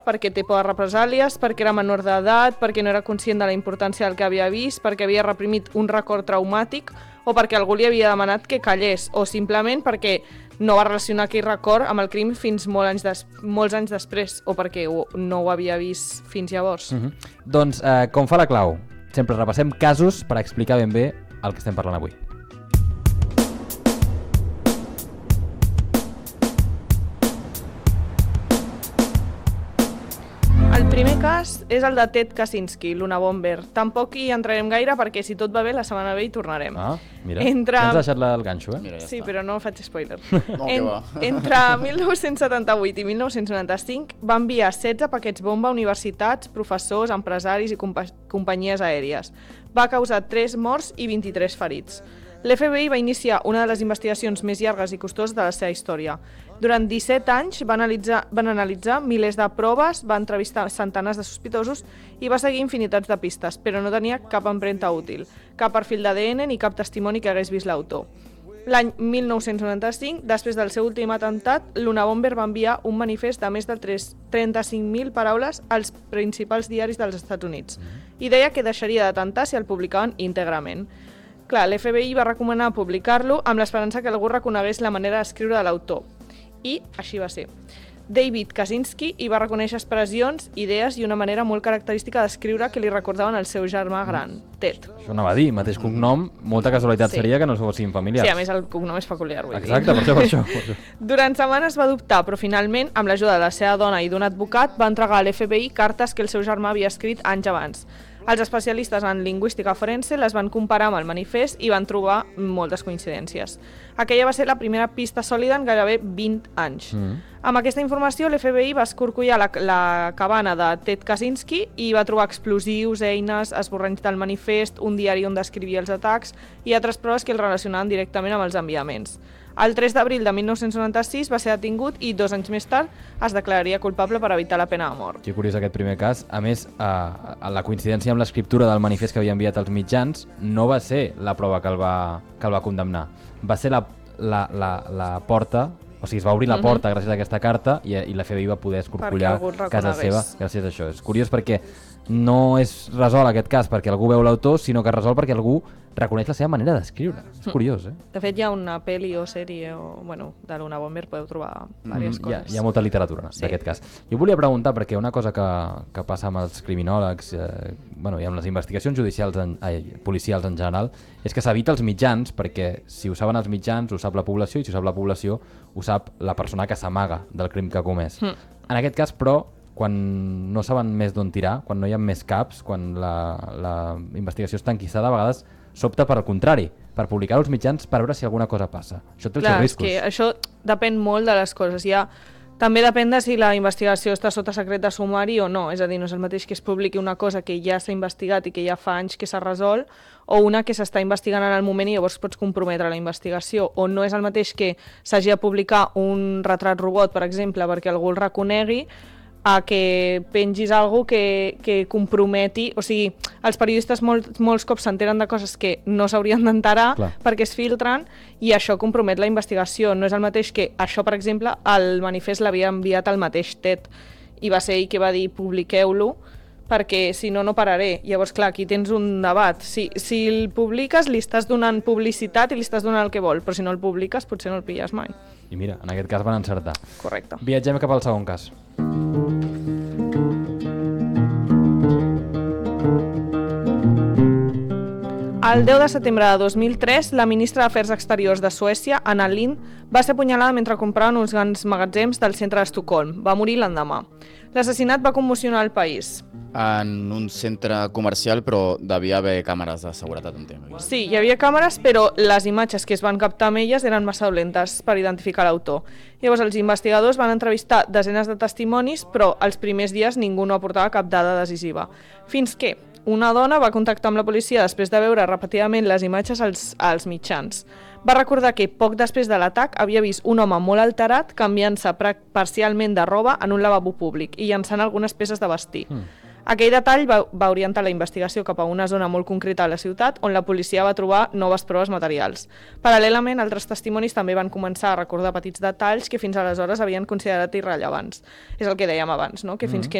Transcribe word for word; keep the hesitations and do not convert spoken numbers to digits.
perquè té por de represàlies, perquè era menor d'edat, perquè no era conscient de la importància del que havia vist, perquè havia reprimit un record traumàtic o perquè algú li havia demanat que callés o simplement perquè no va relacionar aquell record amb el crim fins molt anys des... molts anys després o perquè no ho havia vist fins llavors. Mm-hmm. Doncs, eh, com fa la Clau, sempre repassem casos per explicar ben bé el que estem parlant avui. El primer cas és el de Ted Kaczynski, l'Unabomber. Tampoc hi entrarem gaire perquè si tot va bé la setmana ve hi tornarem. Ah, mira, entre... ja ens has deixat el ganxo, eh? Mira, ja sí, està. Però no faig spoiler. No, en... Entre mil nou-cents setanta-vuit i mil nou-cents noranta-cinc va enviar setze paquets bomba a universitats, professors, empresaris i compa companyies aèries. Va causar tres morts i vint-i-tres ferits. L'F B I va iniciar una de les investigacions més llargues i costoses de la seva història. Durant disset anys van analitzar, van analitzar milers de proves, va entrevistar centenars de sospitosos i va seguir infinitats de pistes, però no tenia cap empremta útil, cap perfil d'A D N ni cap testimoni que hagués vist l'autor. L'any mil nou-cents noranta-cinc, després del seu últim atemptat, l'Unabomber va enviar un manifest de més de trenta-cinc mil paraules als principals diaris dels Estats Units i deia que deixaria d'atentar si el publicaven íntegrament. Clar, l'F B I va recomanar publicar-lo amb l'esperança que algú reconegués la manera d'escriure de l'autor. I així va ser. David Kaczynski hi va reconèixer expressions, idees i una manera molt característica d'escriure que li recordaven el seu germà gran, Ted. Això anava a dir, mateix cognom, molta casualitat sí. seria que no fossin familiars. Sí, a més el cognom és peculiar, vull Exacte, dir. per això, per això, per això. Durant setmanes va dubtar, però finalment, amb l'ajuda de la seva dona i d'un advocat, va entregar a l'F B I cartes que el seu germà havia escrit anys abans. Els especialistes en lingüística forense les van comparar amb el manifest i van trobar moltes coincidències. Aquella va ser la primera pista sòlida en gairebé vint anys. Mm. Amb aquesta informació, l'F B I va escorcollar la, la cabana de Ted Kaczynski i va trobar explosius, eines, esborranys del manifest, un diari on descrivia els atacs i altres proves que el relacionaven directament amb els enviaments. El tres d'abril de mil nou-cents noranta-sis va ser detingut i dos anys més tard es declararia culpable per evitar la pena de mort. Que curiós aquest primer cas. A més, eh, la coincidència amb l'escriptura del manifest que havia enviat als mitjans no va ser la prova que el va, que el va condemnar. Va ser la, la, la, la porta, o sigui, es va obrir la porta uh-huh. gràcies a aquesta carta i, i l'F B I va poder escorcollar casa seva gràcies a això. És curiós perquè no és resol aquest cas perquè algú veu l'autor, sinó que es resol perquè algú reconeix la seva manera d'escriure. És curiós, eh? De fet, hi ha una pel·li o sèrie o, bueno, de l'Unabomber, podeu trobar diverses mm, coses. Hi ha, hi ha molta literatura sí. d'aquest cas. Jo volia preguntar, perquè una cosa que, que passa amb els criminòlegs eh, bueno, i amb les investigacions judicials en, ai, policials en general, és que s'evita els mitjans, perquè si ho saben els mitjans ho sap la població i si ho sap la població ho sap la persona que s'amaga del crim que ha comès. Mm. En aquest cas, però, quan no saben més d'on tirar, quan no hi ha més caps, quan la, la investigació està enquistada, a vegades s'opta per al contrari, per publicar als mitjans per veure si alguna cosa passa. Això té els Clar, seus riscos. És que això depèn molt de les coses. Ja, també depèn de si la investigació està sota secret de sumari o no. És a dir, no és el mateix que es publiqui una cosa que ja s'ha investigat i que ja fa anys que s'ha resolt o una que s'està investigant en el moment i llavors pots comprometre la investigació. O no és el mateix que s'hagi de publicar un retrat robot, per exemple, perquè algú el reconegui, a que pengis alguna cosa que, que comprometi, o sigui, els periodistes molt, molts cops s'enteren de coses que no s'haurien d'enterar perquè es filtren i això compromet la investigació. No és el mateix que això, per exemple, el manifest l'havia enviat al mateix Ted i va ser ell que va dir publiqueu-lo perquè si no, no pararé. Llavors, clar, aquí tens un debat. Si, si el publiques, li estàs donant publicitat i li estàs donant el que vol, però si no el publiques, potser no el pilles mai. I mira, en aquest cas van encertar. Correcte. Viatgem cap al segon cas. El deu de setembre de dos mil tres, la ministra d'Afers Exteriors de Suècia, Anna Lindh, va ser apunyalada mentre compraven uns grans magatzems del centre d'Estocolm. Va morir l'endemà. L'assassinat va commocionar el país. En un centre comercial, però devia haver càmeres de seguretat, entenc. Sí, hi havia càmeres, però les imatges que es van captar amb elles eren massa dolentes per identificar l'autor. Llavors, els investigadors van entrevistar desenes de testimonis, però els primers dies ningú no aportava cap dada decisiva. Fins que una dona va contactar amb la policia després de veure repetidament les imatges als, als mitjans. Va recordar que poc després de l'atac havia vist un home molt alterat canviant-se parcialment de roba en un lavabo públic i llançant algunes peces de vestir. Mm. Aquell detall va, va orientar la investigació cap a una zona molt concreta de la ciutat on la policia va trobar noves proves materials. Paral·lelament, altres testimonis també van començar a recordar petits detalls que fins aleshores havien considerat irrellevants. És el que dèiem abans, no? Que fins Mm. que